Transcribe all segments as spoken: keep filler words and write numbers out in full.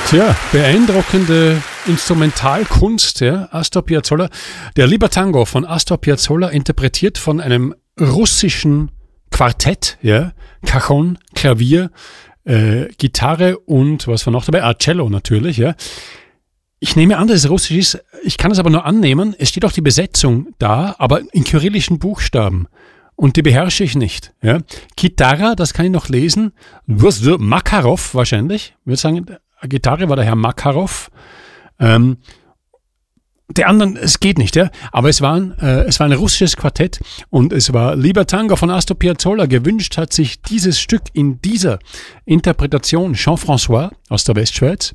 Tja, beeindruckende Instrumentalkunst, ja, Astor Piazzolla. Der Libertango von Astor Piazzolla, interpretiert von einem russischen Quartett, ja, Cajon, Klavier, äh, Gitarre und was war noch dabei? Ah, Cello natürlich, ja. Ich nehme an, dass es russisch ist, ich kann es aber nur annehmen, es steht auch die Besetzung da, aber in kyrillischen Buchstaben. Und die beherrsche ich nicht. Ja. Gitarra, das kann ich noch lesen. Makarov wahrscheinlich. Ich würde sagen, Gitarre war der Herr Makarov. Ähm, der anderen, es geht nicht, ja. Aber es war, ein, äh, es war ein russisches Quartett und es war Libertango von Astor Piazzolla. Gewünscht hat sich dieses Stück in dieser Interpretation Jean-François aus der Westschweiz,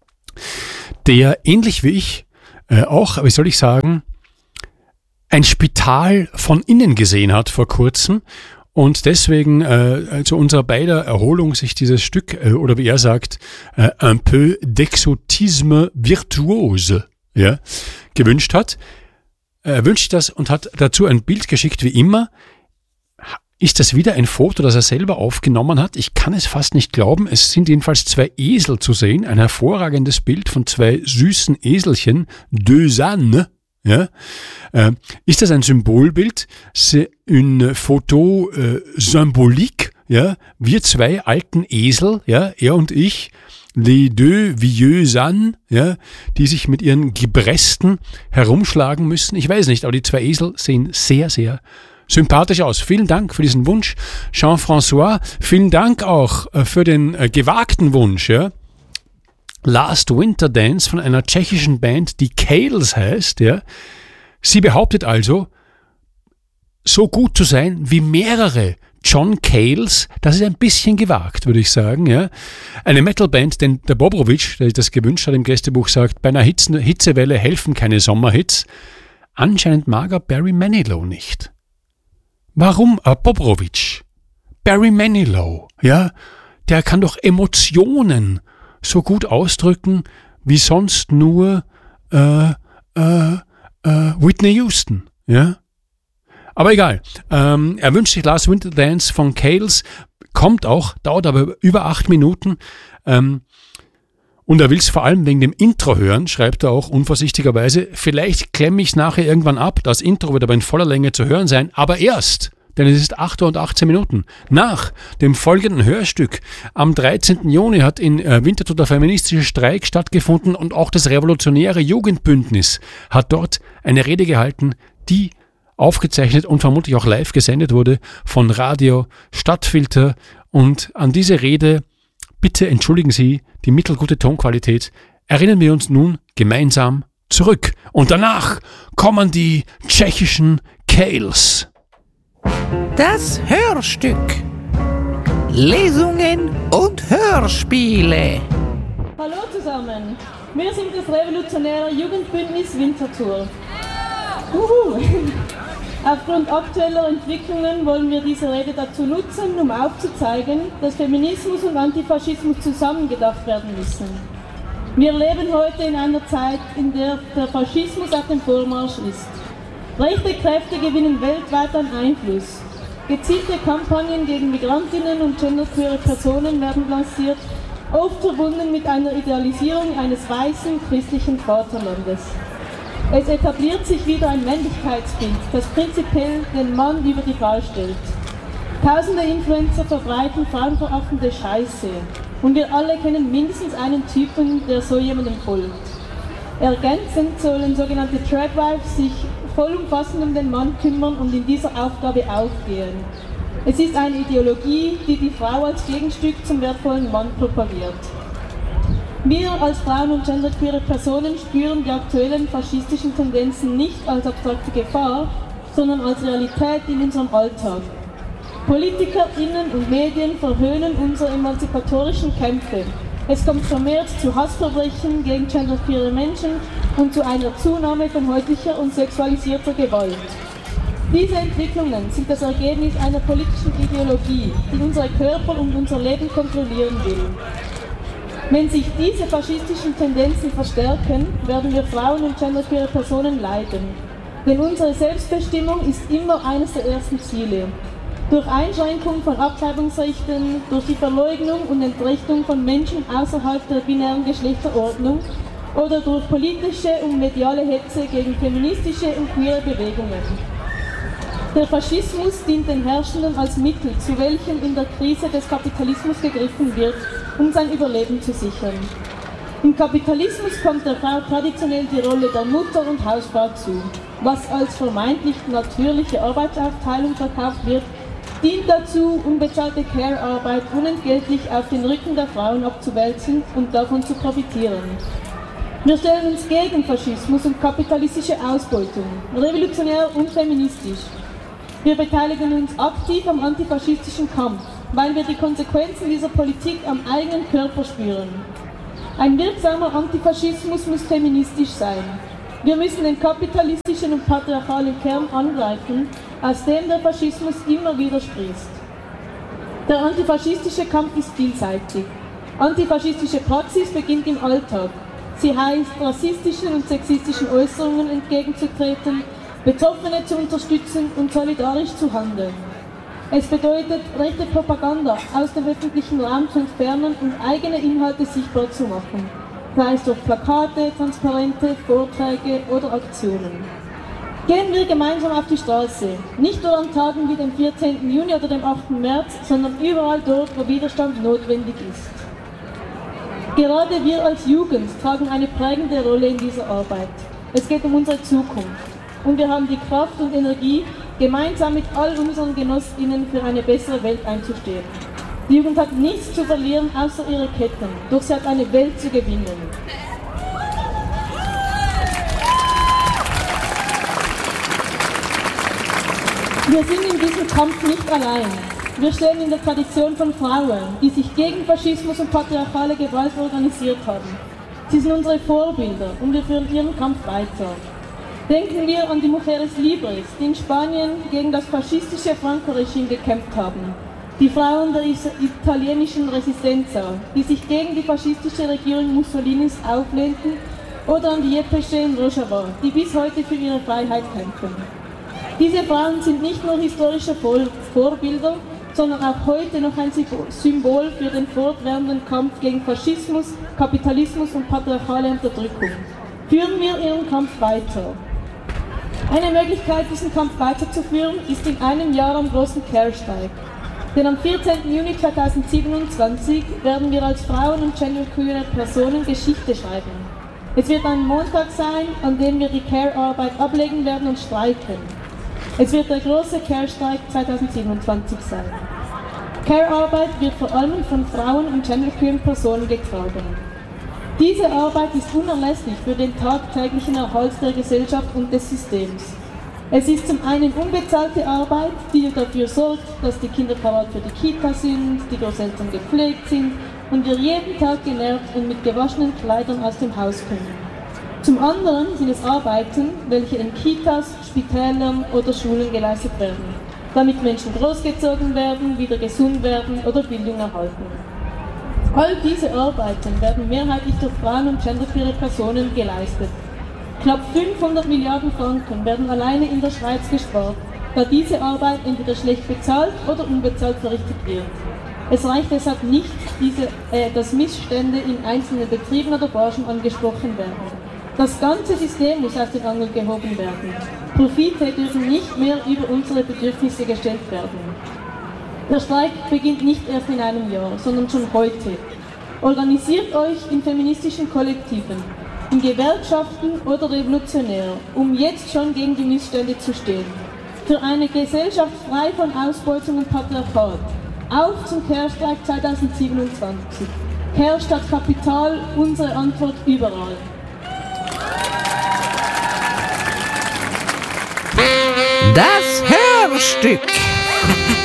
der ähnlich wie ich äh, auch, wie soll ich sagen, ein Spital von innen gesehen hat vor kurzem und deswegen äh, zu unserer beider Erholung sich dieses Stück, äh, oder wie er sagt, äh, un peu d'exotisme virtuose, ja, gewünscht hat. Er wünscht das und hat dazu ein Bild geschickt, wie immer. Ist das wieder ein Foto, das er selber aufgenommen hat? Ich kann es fast nicht glauben. Es sind jedenfalls zwei Esel zu sehen, ein hervorragendes Bild von zwei süßen Eselchen, deux ânes. Ja, äh, ist das ein Symbolbild? C'est une photo äh, symbolique. Ja, wir zwei alten Esel, ja, er und ich, les deux vieux ânes, ja, die sich mit ihren Gebresten herumschlagen müssen. Ich weiß nicht, aber die zwei Esel sehen sehr, sehr sympathisch aus. Vielen Dank für diesen Wunsch, Jean-François. Vielen Dank auch äh, für den äh, gewagten Wunsch, ja. Last Winter Dance von einer tschechischen Band, die Cales heißt, ja. Sie behauptet also, so gut zu sein wie mehrere John Cales, das ist ein bisschen gewagt, würde ich sagen, ja. Eine Metalband, denn der Bobrovich, der das gewünscht hat im Gästebuch, sagt, bei einer Hitze, Hitzewelle helfen keine Sommerhits. Anscheinend mag er Barry Manilow nicht. Warum äh, Bobrovich? Barry Manilow, ja, der kann doch Emotionen so gut ausdrücken wie sonst nur äh, äh, äh, Whitney Houston, ja. Aber egal. Ähm, er wünscht sich Last Winter Dance von Cales, kommt auch, dauert aber über acht Minuten. Ähm, und er will es vor allem wegen dem Intro hören, schreibt er auch unvorsichtigerweise. Vielleicht klemme ich es nachher irgendwann ab. Das Intro wird aber in voller Länge zu hören sein, aber erst, denn es ist acht Uhr und achtzehn Minuten. Nach dem folgenden Hörstück am dreizehnten Juni hat in äh, Winterthur der feministische Streik stattgefunden und auch das revolutionäre Jugendbündnis hat dort eine Rede gehalten, die aufgezeichnet und vermutlich auch live gesendet wurde von Radio Stadtfilter. Und an diese Rede, bitte entschuldigen Sie die mittelgute Tonqualität, erinnern wir uns nun gemeinsam zurück. Und danach kommen die tschechischen Cales. Das Hörstück. Lesungen und Hörspiele. Hallo zusammen, wir sind das revolutionäre Jugendbündnis Winterthur. Uhu. Aufgrund aktueller Entwicklungen wollen wir diese Rede dazu nutzen, um aufzuzeigen, dass Feminismus und Antifaschismus zusammengedacht werden müssen. Wir leben heute in einer Zeit, in der der Faschismus auf dem Vormarsch ist. Rechte Kräfte gewinnen weltweit an Einfluss. Gezielte Kampagnen gegen Migrantinnen und genderqueere Personen werden lanciert, oft verbunden mit einer Idealisierung eines weißen christlichen Vaterlandes. Es etabliert sich wieder ein Männlichkeitsbild, das prinzipiell den Mann über die Frau stellt. Tausende Influencer verbreiten frauenverachtende Scheiße und wir alle kennen mindestens einen Typen, der so jemandem folgt. Ergänzend sollen sogenannte Trapwives sich vollumfassend um den Mann kümmern und in dieser Aufgabe aufgehen. Es ist eine Ideologie, die die Frau als Gegenstück zum wertvollen Mann propagiert. Wir als Frauen und genderqueere Personen spüren die aktuellen faschistischen Tendenzen nicht als abstrakte Gefahr, sondern als Realität in unserem Alltag. PolitikerInnen und Medien verhöhnen unsere emanzipatorischen Kämpfe. Es kommt vermehrt zu Hassverbrechen gegen genderqueere Menschen und zu einer Zunahme von häuslicher und sexualisierter Gewalt. Diese Entwicklungen sind das Ergebnis einer politischen Ideologie, die unsere Körper und unser Leben kontrollieren will. Wenn sich diese faschistischen Tendenzen verstärken, werden wir Frauen und genderqueere Personen leiden. Denn unsere Selbstbestimmung ist immer eines der ersten Ziele. Durch Einschränkung von Abtreibungsrechten, durch die Verleugnung und Entrechtung von Menschen außerhalb der binären Geschlechterordnung oder durch politische und mediale Hetze gegen feministische und queere Bewegungen. Der Faschismus dient den Herrschenden als Mittel, zu welchem in der Krise des Kapitalismus gegriffen wird, um sein Überleben zu sichern. Im Kapitalismus kommt der Frau traditionell die Rolle der Mutter und Hausfrau zu. Was als vermeintlich natürliche Arbeitsaufteilung verkauft wird, dient dazu, unbezahlte Care-Arbeit unentgeltlich auf den Rücken der Frauen abzuwälzen und davon zu profitieren. Wir stellen uns gegen Faschismus und kapitalistische Ausbeutung, revolutionär und feministisch. Wir beteiligen uns aktiv am antifaschistischen Kampf, weil wir die Konsequenzen dieser Politik am eigenen Körper spüren. Ein wirksamer Antifaschismus muss feministisch sein. Wir müssen den kapitalistischen und patriarchalen Kern angreifen, aus dem der Faschismus immer wieder sprießt. Der antifaschistische Kampf ist vielseitig. Antifaschistische Praxis beginnt im Alltag. Sie heißt, rassistischen und sexistischen Äußerungen entgegenzutreten, Betroffene zu unterstützen und solidarisch zu handeln. Es bedeutet, rechte Propaganda aus dem öffentlichen Raum zu entfernen und eigene Inhalte sichtbar zu machen, sei es durch Plakate, Transparente, Vorträge oder Aktionen. Gehen wir gemeinsam auf die Straße, nicht nur an Tagen wie dem vierzehnten Juni oder dem achten März, sondern überall dort, wo Widerstand notwendig ist. Gerade wir als Jugend tragen eine prägende Rolle in dieser Arbeit. Es geht um unsere Zukunft. Und wir haben die Kraft und Energie, gemeinsam mit all unseren GenossInnen für eine bessere Welt einzustehen. Die Jugend hat nichts zu verlieren, außer ihre Ketten, doch sie hat eine Welt zu gewinnen. Wir sind in diesem Kampf nicht allein. Wir stehen in der Tradition von Frauen, die sich gegen Faschismus und patriarchale Gewalt organisiert haben. Sie sind unsere Vorbilder und wir führen ihren Kampf weiter. Denken wir an die Mujeres Libres, die in Spanien gegen das faschistische Franco-Regime gekämpft haben. Die Frauen der italienischen Resistenza, die sich gegen die faschistische Regierung Mussolinis auflehnten, oder an die Yepesche in Rojava, die bis heute für ihre Freiheit kämpfen. Diese Frauen sind nicht nur historische Vorbilder, sondern auch heute noch ein Symbol für den fortwährenden Kampf gegen Faschismus, Kapitalismus und patriarchale Unterdrückung. Führen wir ihren Kampf weiter. Eine Möglichkeit, diesen Kampf weiterzuführen, ist in einem Jahr am großen Care-Streik. Denn am vierzehnten Juni zweitausendsiebenundzwanzig werden wir als Frauen und genderqueere Personen Geschichte schreiben. Es wird ein Montag sein, an dem wir die Care-Arbeit ablegen werden und streiken. Es wird der große Care-Streik zweitausendsiebenundzwanzig sein. Care-Arbeit wird vor allem von Frauen und genderqueeren Personen getragen. Diese Arbeit ist unerlässlich für den tagtäglichen Erhalt der Gesellschaft und des Systems. Es ist zum einen unbezahlte Arbeit, die dafür sorgt, dass die Kinder parat für die Kita sind, die Großeltern gepflegt sind und wir jeden Tag genährt und mit gewaschenen Kleidern aus dem Haus kommen. Zum anderen sind es Arbeiten, welche in Kitas, Spitälern oder Schulen geleistet werden, damit Menschen großgezogen werden, wieder gesund werden oder Bildung erhalten. All diese Arbeiten werden mehrheitlich durch Frauen und genderqueere Personen geleistet. Knapp fünfhundert Milliarden Franken werden alleine in der Schweiz gespart, da diese Arbeit entweder schlecht bezahlt oder unbezahlt verrichtet wird. Es reicht deshalb nicht, diese, äh, dass Missstände in einzelnen Betrieben oder Branchen angesprochen werden. Das ganze System muss aus den Angeln gehoben werden. Profite dürfen nicht mehr über unsere Bedürfnisse gestellt werden. Der Streik beginnt nicht erst in einem Jahr, sondern schon heute. Organisiert euch in feministischen Kollektiven, in Gewerkschaften oder revolutionär, um jetzt schon gegen die Missstände zu stehen. Für eine Gesellschaft frei von Ausbeutung und Patriarchat. Auf zum Care-Streik zweitausendsiebenundzwanzig. Care statt Kapital, unsere Antwort überall. Das Hörstück.